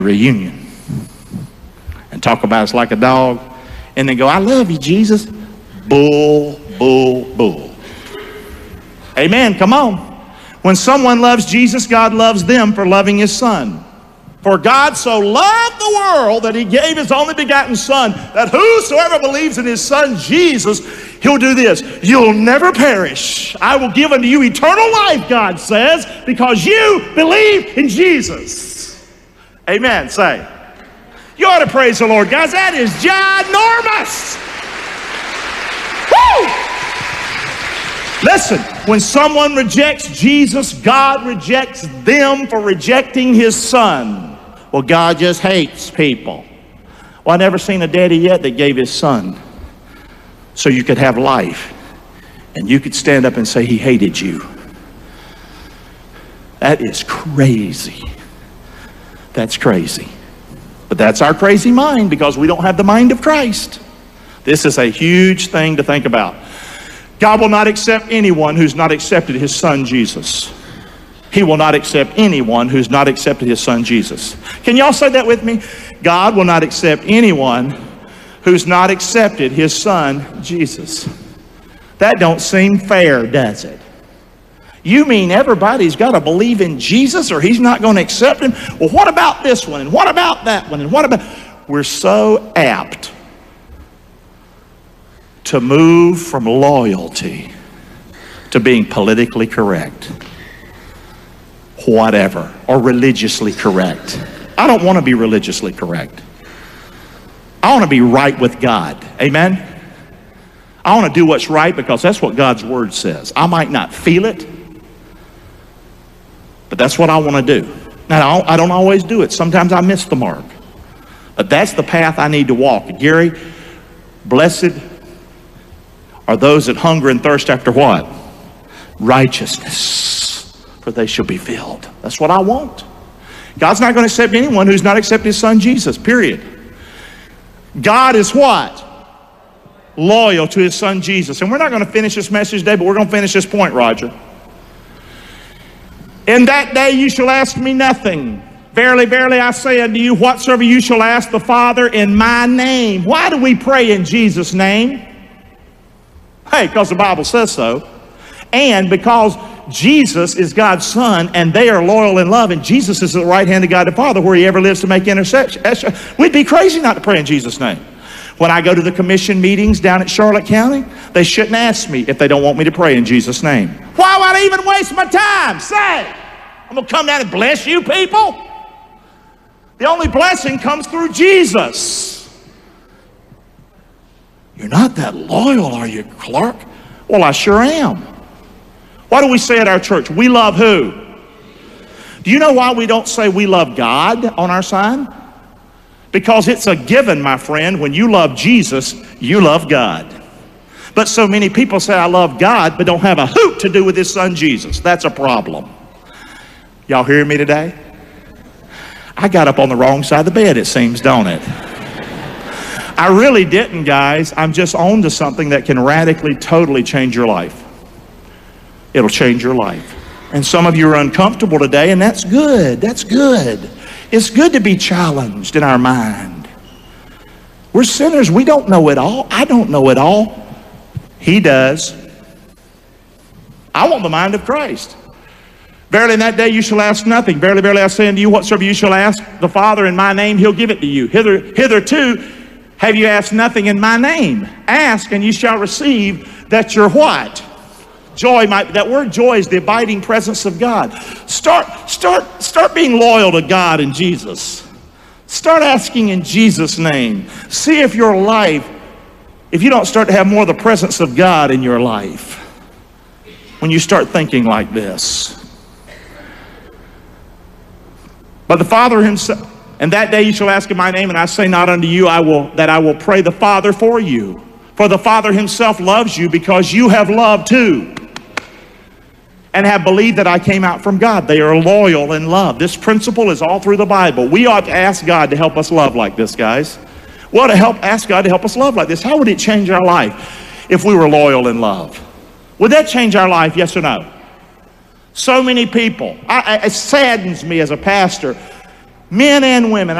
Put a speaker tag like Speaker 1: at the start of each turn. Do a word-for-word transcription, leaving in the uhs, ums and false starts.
Speaker 1: reunion and talk about us like a dog and then go, I love you, Jesus. Bull, bull, bull. Amen. Come on. When someone loves Jesus, God loves them for loving his son. For God so loved the world that he gave his only begotten son, that whosoever believes in his son Jesus, he'll do this. You'll never perish. I will give unto you eternal life, God says, because you believe in Jesus. Amen. Say. You ought to praise the Lord, guys. That is ginormous. Woo! Listen, when someone rejects Jesus, God rejects them for rejecting his son. Well, God just hates people. Well, I never seen a daddy yet that gave his son so you could have life and you could stand up and say he hated you. That is crazy. That's crazy. But that's our crazy mind because we don't have the mind of Christ. This is a huge thing to think about. God will not accept anyone who's not accepted his son Jesus. He will not accept anyone who's not accepted his son Jesus. Can y'all say that with me? God will not accept anyone who's not accepted his son Jesus. That don't seem fair, does it? You mean everybody's got to believe in Jesus or he's not going to accept him? Well, what about this one? And what about that one? And what about... We're so apt to move from loyalty to being politically correct. Whatever, or religiously correct. I don't want to be religiously correct. I want to be right with God. Amen? I want to do what's right because that's what God's word says. I might not feel it, but that's what I want to do. Now, I don't always do it. Sometimes I miss the mark. But that's the path I need to walk. Gary, blessed are those that hunger and thirst after what? Righteousness. For they shall be filled. That's what I want. God's not going to accept anyone who's not accepted his son Jesus, period. God is what? Loyal to his son Jesus. And we're not going to finish this message today, but we're going to finish this point, Roger. In that day you shall ask me nothing. Verily, verily, I say unto you, whatsoever you shall ask the Father in my name. Why do we pray in Jesus' name? Hey, because the Bible says so. And because Jesus is God's son and they are loyal in love and Jesus is at the right hand of God the Father where he ever lives to make intercession. We'd be crazy not to pray in Jesus' name. When I go to the commission meetings down at Charlotte County, they shouldn't ask me if they don't want me to pray in Jesus' name. Why would I even waste my time? Say, I'm going to come down and bless you people. The only blessing comes through Jesus. You're not that loyal, are you, Clark? Well, I sure am. Why do we say at our church, we love who? Do you know why we don't say we love God on our sign? Because it's a given, my friend. When you love Jesus, you love God. But so many people say I love God, but don't have a hoot to do with his son Jesus. That's a problem. Y'all hear me today? I got up on the wrong side of the bed, it seems, don't it? I really didn't, guys. I'm just on to something that can radically, totally change your life. It'll change your life. And some of you are uncomfortable today, and that's good. That's good. It's good to be challenged in our mind. We're sinners. We don't know it all. I don't know it all. He does. I want the mind of Christ. Verily in that day you shall ask nothing. Verily, verily, I say unto you, whatsoever you shall ask the Father in my name, he'll give it to you. Hither, hitherto have you asked nothing in my name. Ask, and you shall receive, that you're what? Joy, might, that word joy is the abiding presence of God. Start, start, start being loyal to God and Jesus. Start asking in Jesus' name. See if your life, if you don't start to have more of the presence of God in your life, when you start thinking like this. But the Father himself, and that day you shall ask in my name, and I say not unto you I will that I will pray the Father for you. For the Father himself loves you because you have loved too, and have believed that I came out from God. They are loyal in love. This principle is all through the Bible. We ought to ask God to help us love like this, guys. We ought to help, ask God to help us love like this. How would it change our life if we were loyal in love? Would that change our life, yes or no? So many people, I, I, it saddens me as a pastor men and women.